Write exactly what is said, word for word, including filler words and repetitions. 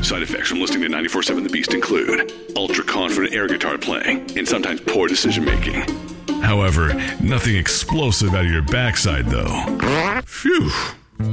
Side effects from listening to ninety-four seven The Beast include ultra-confident air guitar playing and sometimes poor decision-making. However, nothing explosive out of your backside, though. Phew.